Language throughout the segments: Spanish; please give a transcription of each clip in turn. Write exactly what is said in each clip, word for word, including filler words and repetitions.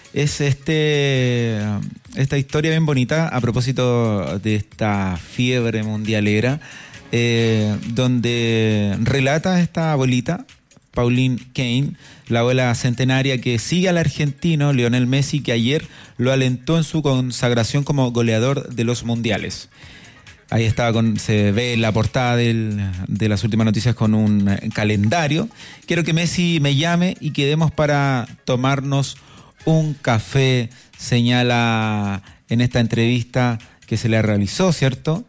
es este esta historia bien bonita a propósito de esta fiebre mundialera, eh, donde relata esta abuelita, Pauline Kael, la abuela centenaria que sigue al argentino Lionel Messi, que ayer lo alentó en su consagración como goleador de los mundiales. Ahí estaba con, se ve en la portada del, de las últimas noticias con un calendario. Quiero que Messi me llame y quedemos para tomarnos un café, señala en esta entrevista que se le realizó, ¿cierto?,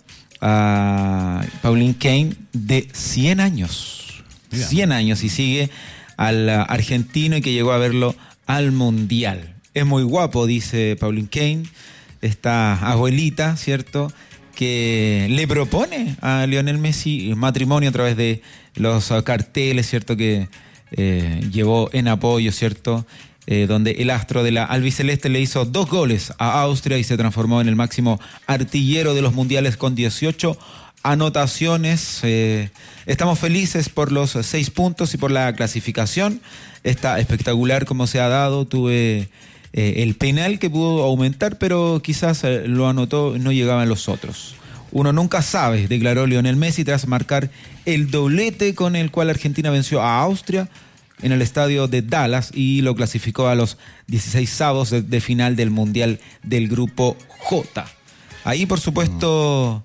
a Pauline Kael, de cien años. Mira. cien años, y sigue al argentino y que llegó a verlo al Mundial. Es muy guapo, dice Pauline Kael, esta abuelita, ¿cierto?, que le propone a Lionel Messi matrimonio a través de los carteles, ¿cierto?, que eh, llevó en apoyo, ¿cierto?, eh, donde el astro de la albiceleste le hizo dos goles a Austria y se transformó en el máximo artillero de los mundiales con dieciocho anotaciones. Eh, estamos felices por los seis puntos y por la clasificación. Está espectacular como se ha dado. Tuve eh, el penal que pudo aumentar, pero quizás eh, lo anotó, no llegaban los otros. Uno nunca sabe, declaró Lionel Messi tras marcar el doblete con el cual Argentina venció a Austria en el estadio de Dallas y lo clasificó a los dieciseisavos de, de final del Mundial del Grupo J. Ahí, por supuesto,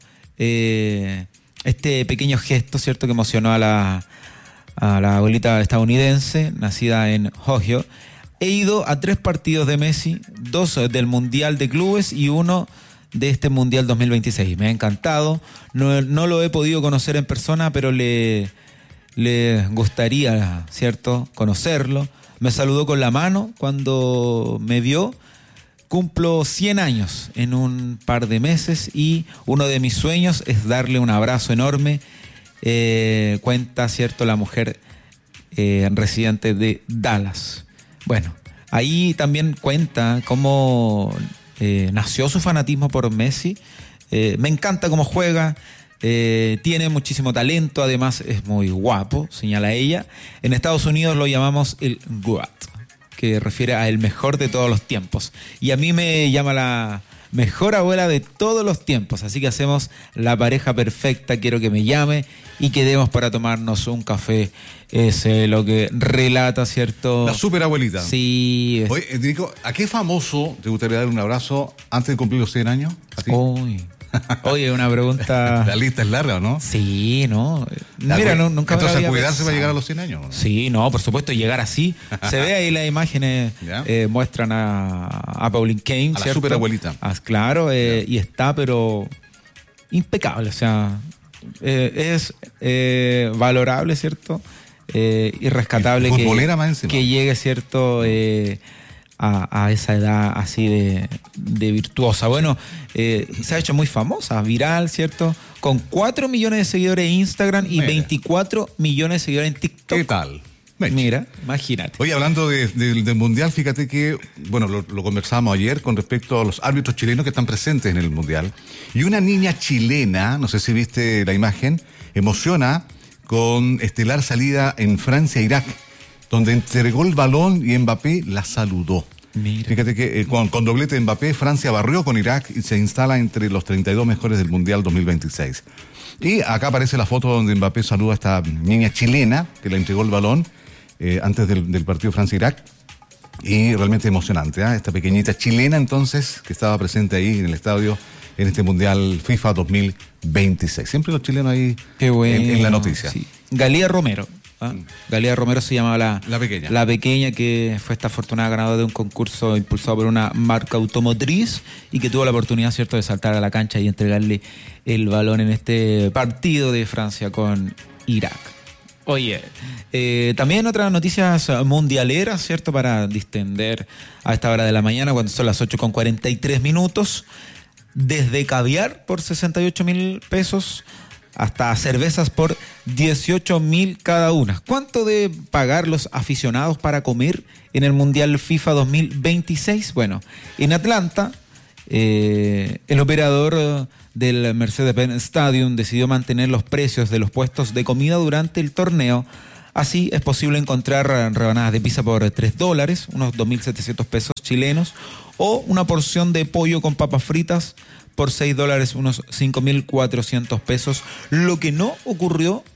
eh, este pequeño gesto, ¿cierto?, que emocionó a la, a la abuelita estadounidense, nacida en Ohio. He ido a tres partidos de Messi, dos del Mundial de Clubes y uno de este Mundial dos mil veintiséis. Me ha encantado. No, no lo he podido conocer en persona, pero le, le gustaría, ¿cierto?, conocerlo. Me saludó con la mano cuando me vio. Cumplo cien años en un par de meses y uno de mis sueños es darle un abrazo enorme. Eh, cuenta, ¿cierto?, la mujer eh, residente de Dallas. Bueno, ahí también cuenta cómo eh, nació su fanatismo por Messi. Eh, me encanta cómo juega, eh, tiene muchísimo talento, además es muy guapo, señala ella. En Estados Unidos lo llamamos el GOAT, que refiere a el mejor de todos los tiempos. Y a mí me llama la mejor abuela de todos los tiempos, así que hacemos la pareja perfecta. Quiero que me llame y quedemos para tomarnos un café. Es eh, lo que relata, ¿cierto? La super abuelita. Sí. Oye, Nico, ¿a qué famoso te gustaría dar un abrazo antes de cumplir los cien años? ¿A ti? Uy. Oye, una pregunta. La lista es larga, ¿no? Sí, ¿no? Mira, no, nunca Entonces, me había a cuidarse pensado. va a llegar a los cien años, ¿no? Sí, no, por supuesto, llegar así. Se ve ahí las imágenes, eh, muestran a, a Pauline Kael, a ¿cierto? la super abuelita. Ah, claro, eh, y está, pero impecable, o sea, eh, es eh, valorable, ¿cierto? Eh, y rescatable que, que llegue, ¿cierto?, eh, a, a esa edad así de, de virtuosa. Bueno, eh, se ha hecho muy famosa, viral, ¿cierto? Con cuatro millones de seguidores en Instagram y Mira. veinticuatro millones de seguidores en TikTok. ¿Qué tal? Mira, imagínate. Oye, hablando de, de, del Mundial, fíjate que, bueno, lo, lo conversamos ayer con respecto a los árbitros chilenos que están presentes en el Mundial. Y una niña chilena, no sé si viste la imagen, emociona con estelar salida en Francia-Irak, donde entregó el balón y Mbappé la saludó. Mira. Fíjate que eh, con, con doblete de Mbappé, Francia barrió con Irak y se instala entre los treinta y dos mejores del Mundial dos mil veintiséis. Y acá aparece la foto donde Mbappé saluda a esta niña chilena que le entregó el balón eh, antes del, del partido Francia-Irak. Y realmente emocionante, ¿eh? Esta pequeñita chilena entonces que estaba presente ahí en el estadio en este Mundial FIFA dos mil veintiséis. Siempre los chilenos ahí Qué bueno, en, en la noticia. Sí. Galía Romero. ¿Ah? Galía Romero se llamaba la, la pequeña la pequeña que fue esta afortunada ganadora de un concurso impulsado por una marca automotriz y que tuvo la oportunidad, ¿cierto?, de saltar a la cancha y entregarle el balón en este partido de Francia con Irak. Oye, eh, también otras noticias mundialeras, ¿cierto?, para distender a esta hora de la mañana cuando son las ocho con cuarenta y tres minutos. Desde caviar por sesenta y ocho mil pesos hasta cervezas por dieciocho mil cada una. ¿Cuánto de pagar los aficionados para comer en el Mundial FIFA dos mil veintiséis? Bueno, en Atlanta, eh, el operador del Mercedes-Benz Stadium decidió mantener los precios de los puestos de comida durante el torneo. Así es posible encontrar rebanadas de pizza por tres dólares, unos dos mil setecientos pesos, chilenos, o una porción de pollo con papas fritas por seis dólares, unos cinco mil cuatrocientos pesos, lo que no ocurrió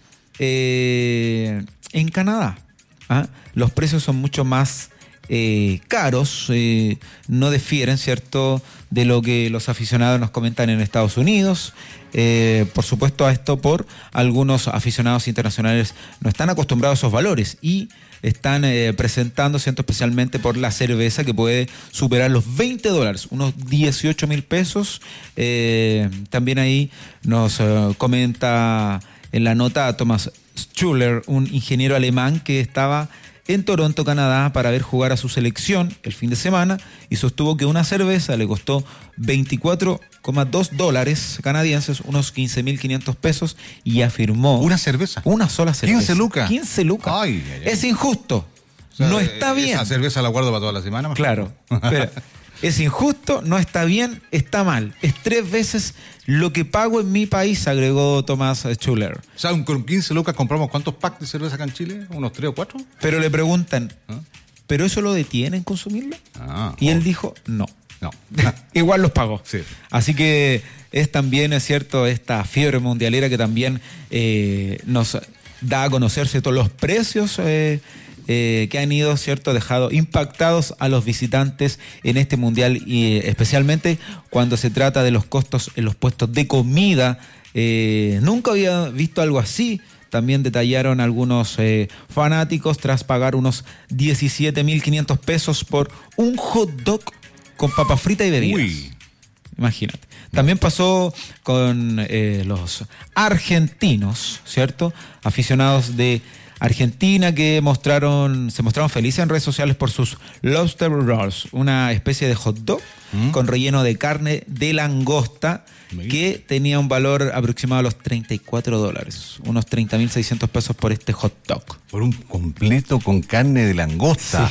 eh, en Canadá. ¿Ah? Los precios son mucho más eh, caros, eh, no difieren, ¿cierto?, de lo que los aficionados nos comentan en Estados Unidos. Eh, por supuesto, a esto por algunos aficionados internacionales no están acostumbrados a esos valores y están eh, presentando, ¿cierto?, especialmente por la cerveza, que puede superar los veinte dólares, unos dieciocho mil pesos. Eh, también ahí nos eh, comenta en la nota Thomas Schuller, un ingeniero alemán que estaba en Toronto, Canadá, para ver jugar a su selección el fin de semana, y sostuvo que una cerveza le costó veinticuatro coma dos dólares canadienses, unos quince mil quinientos pesos, y afirmó... ¿Una cerveza? Una sola cerveza. ¿quince lucas? quince lucas. Ay, ay, ay. Es injusto. O sea, no está bien. Esa cerveza la guardo para toda la semana. Claro. Pero es injusto, no está bien, está mal. Es tres veces lo que pago en mi país, agregó Thomas Schuller. O sea, con quince lucas compramos ¿cuántos packs de cerveza acá en Chile? ¿Unos tres o cuatro? Pero le preguntan, ¿Ah? ¿pero eso lo detienen consumirlo? Ah, y oh. él dijo, no. No. Igual los pagó. Sí. Así que es también, es cierto, esta fiebre mundialera que también eh, nos da a conocer, ¿cierto?, los precios eh, eh, que han ido, ¿cierto?, dejado impactados a los visitantes en este mundial, y eh, especialmente cuando se trata de los costos en los puestos de comida. Eh, nunca había visto algo así. También detallaron algunos eh, fanáticos tras pagar unos diecisiete mil quinientos pesos por un hot dog con papa frita y bebidas. Uy. Imagínate. También pasó con eh, los argentinos, ¿cierto? Aficionados de Argentina que mostraron, se mostraron felices en redes sociales por sus lobster rolls, una especie de hot dog ¿Mm? con relleno de carne de langosta, que tenía un valor aproximado a los treinta y cuatro dólares, unos treinta mil seiscientos pesos por este hot dog. Por un completo con carne de langosta. Sí.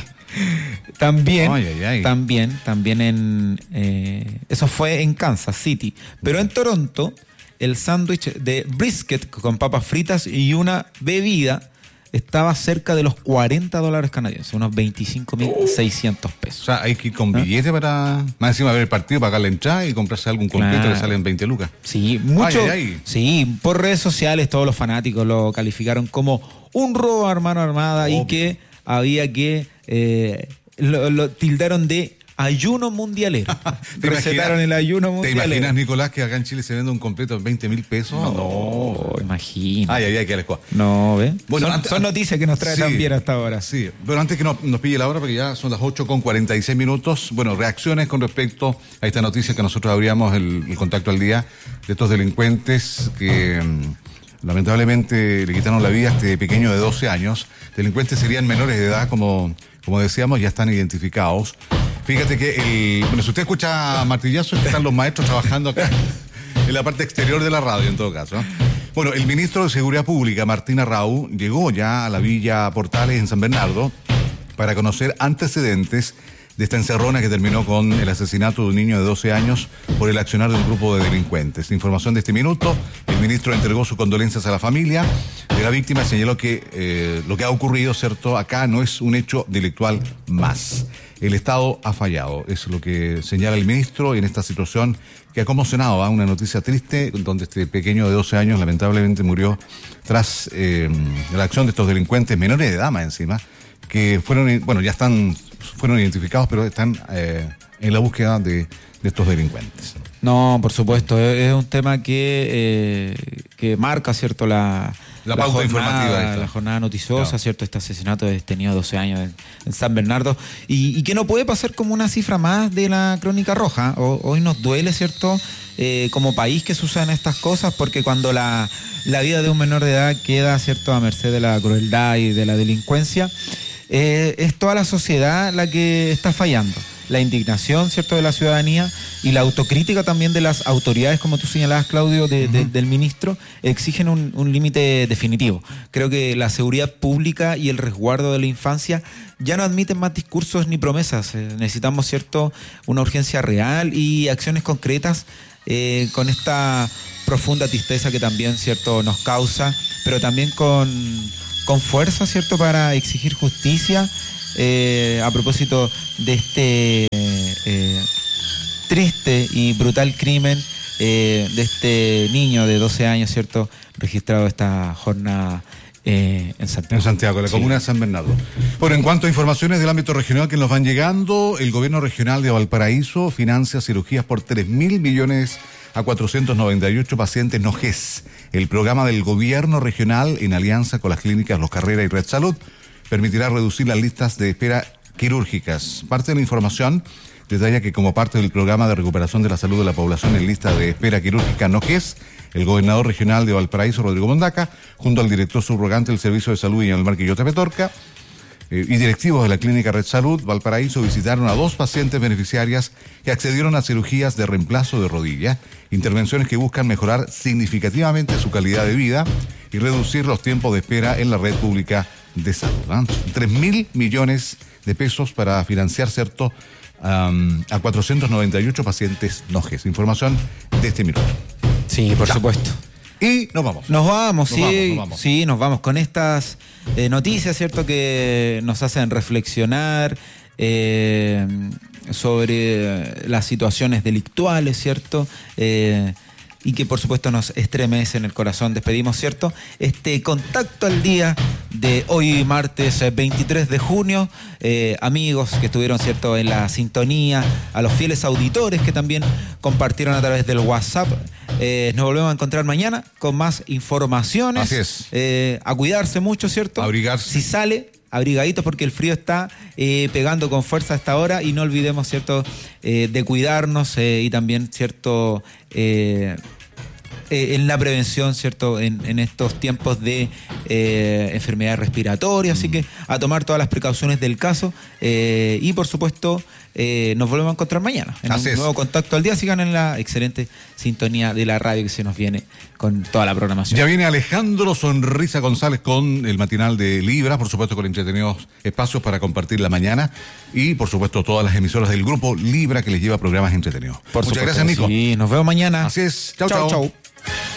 También, ay, ay, ay. también, también en eh, eso fue en Kansas City, pero en Toronto el sándwich de brisket con papas fritas y una bebida estaba cerca de los cuarenta dólares canadienses, unos veinticinco mil seiscientos pesos. O sea, hay que ir con billete para, más encima, ver el partido, pagar la entrada y comprarse algún completo Claro. que salen veinte lucas. Sí, mucho. Ay, ay, ay. Sí, por redes sociales todos los fanáticos lo calificaron como un robo a mano armada. Obvio. Y que había que eh, lo, lo tildaron de ayuno mundialero. Recetaron el ayuno mundialero. ¿Te imaginas, Nicolás, que acá en Chile se vende un completo en veinte mil pesos? No, no. imagina. Ay, ay, ay, que la escuela. No, ¿ves? Bueno, son, antes, son noticias que nos trae sí, también hasta ahora. Sí, pero antes que nos, nos pille la hora, porque ya son las ocho con cuarenta y seis minutos, bueno, reacciones con respecto a esta noticia que nosotros abríamos el, el contacto al día de estos delincuentes que mmm, lamentablemente le quitaron la vida a este pequeño de doce años. Delincuentes serían menores de edad, como, como decíamos, ya están identificados. Fíjate que, el, bueno, si usted escucha martillazos, es que están los maestros trabajando acá en la parte exterior de la radio, en todo caso. Bueno, el ministro de Seguridad Pública, Martín Arrau, llegó ya a la Villa Portales en San Bernardo para conocer antecedentes de esta encerrona que terminó con el asesinato de un niño de doce años por el accionar de un grupo de delincuentes. Información de este minuto, el ministro entregó sus condolencias a la familia de la víctima y señaló que eh, lo que ha ocurrido, cierto, acá no es un hecho delictual más. El Estado ha fallado, es lo que señala el ministro, y en esta situación que ha conmocionado, ¿eh? Una noticia triste, donde este pequeño de doce años lamentablemente murió tras eh, la acción de estos delincuentes, menores de edad más encima, que fueron, bueno, ya están, fueron identificados, pero están eh, en la búsqueda de, de estos delincuentes. No, por supuesto, es un tema que, eh, que marca, ¿cierto?, la... La pauta informativa. La jornada noticiosa, claro. ¿cierto? Este asesinato de este niño de doce años en, en San Bernardo. Y, y que no puede pasar como una cifra más de la crónica roja. O, hoy nos duele, ¿cierto? Eh, como país que sucedan estas cosas, porque cuando la, la vida de un menor de edad queda, ¿cierto?, a merced de la crueldad y de la delincuencia, eh, es toda la sociedad la que está fallando. La indignación, ¿cierto?, de la ciudadanía y la autocrítica también de las autoridades, como tú señalabas, Claudio, de, uh-huh. de, del ministro, exigen un, un límite definitivo. Creo que la seguridad pública y el resguardo de la infancia ya no admiten más discursos ni promesas. Eh, necesitamos, ¿cierto?, una urgencia real y acciones concretas eh, con esta profunda tristeza que también, ¿cierto?, nos causa, pero también con, con fuerza, ¿cierto?, para exigir justicia eh, a propósito de este eh, triste y brutal crimen eh, de este niño de doce años, ¿cierto? Registrado esta jornada eh, en Santiago. En Santiago, la sí. comuna de San Bernardo. Bueno, en cuanto a informaciones del ámbito regional que nos van llegando, el gobierno regional de Valparaíso financia cirugías por tres mil millones a cuatrocientos noventa y ocho pacientes no G E S. El programa del gobierno regional, en alianza con las clínicas Los Carrera y Red Salud, permitirá reducir las listas de espera quirúrgicas. Parte de la información detalla que como parte del programa de recuperación de la salud de la población en lista de espera quirúrgica no G E S, el gobernador regional de Valparaíso, Rodrigo Mondaca, junto al director subrogante del Servicio de Salud, Iñalmar Quillota Petorca, eh, y directivos de la Clínica Red Salud Valparaíso visitaron a dos pacientes beneficiarias que accedieron a cirugías de reemplazo de rodilla, intervenciones que buscan mejorar significativamente su calidad de vida y reducir los tiempos de espera en la red pública de salud. ¿eh? Tres mil millones de pesos para financiar, ¿cierto?, Um, a cuatrocientos noventa y ocho pacientes no G E S. Información de este minuto. Sí, por ya. supuesto. Y nos vamos. Nos vamos, nos sí, vamos, nos vamos. sí, nos vamos con estas eh, noticias, ¿cierto?, que nos hacen reflexionar eh, sobre las situaciones delictuales, ¿cierto?, eh, y que por supuesto nos estremece en el corazón. Despedimos, ¿cierto?, este contacto al día de hoy, martes veintitrés de junio. Eh, amigos que estuvieron, ¿cierto?, en la sintonía, a los fieles auditores que también compartieron a través del WhatsApp. Eh, nos volvemos a encontrar mañana con más informaciones. Así es. Eh, a cuidarse mucho, ¿cierto? Abrigarse. Si sale, abrigaditos, porque el frío está eh, pegando con fuerza a esta hora, y no olvidemos, ¿cierto?, eh, de cuidarnos eh, y también, ¿cierto?, eh, eh, en la prevención, ¿cierto?, en, en estos tiempos de eh, enfermedades respiratorias. Así que a tomar todas las precauciones del caso eh, y por supuesto eh, nos volvemos a encontrar mañana en Así un es. nuevo contacto al día. Sigan en la excelente sintonía de la radio que se nos viene con toda la programación. Ya viene Alejandro Sonrisa González con el matinal de Libra, por supuesto con entretenidos espacios para compartir la mañana, y por supuesto todas las emisoras del grupo Libra que les lleva programas entretenidos. Por Muchas supuesto, gracias, Nico. Sí, nos vemos mañana. Así es. Chau, chau. chau. chau.